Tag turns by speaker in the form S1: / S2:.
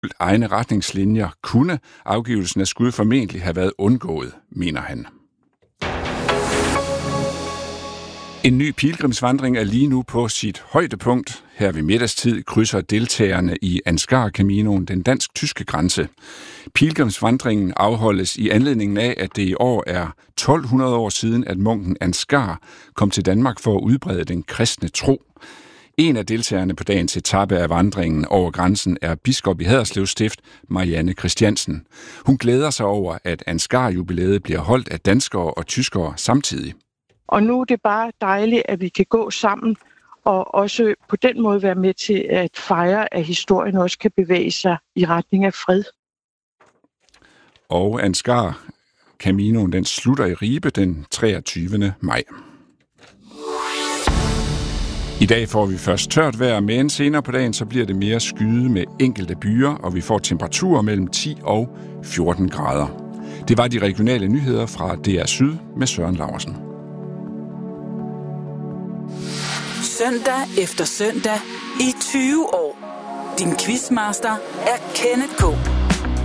S1: egne retningslinjer, kunne afgivelsen af skud formentlig have været undgået, mener han. En ny pilgrimsvandring er lige nu på sit højdepunkt. Her ved middagstid krydser deltagerne i Ansgar-Caminoen den dansk-tyske grænse. Pilgrimsvandringen afholdes i anledningen af, at det i år er 1200 år siden, at munken Ansgar kom til Danmark for at udbrede den kristne tro. En af deltagerne på dagens etape af vandringen over grænsen er biskop i Haderslev Stift, Marianne Christiansen. Hun glæder sig over, at Ansgar-jubilæet bliver holdt af danskere og tyskere samtidig.
S2: Og nu er det bare dejligt, at vi kan gå sammen og også på den måde være med til at fejre, at historien også kan bevæge sig i retning af fred.
S1: Og Ansgar-Caminoen den slutter i Ribe den 23. maj. I dag får vi først tørt vejr, men senere på dagen så bliver det mere skyde med enkelte byer, og vi får temperaturer mellem 10 og 14 grader. Det var de regionale nyheder fra DR Syd med Søren Laursen.
S3: Søndag efter søndag i 20 år. Din quizmaster er Kenneth K.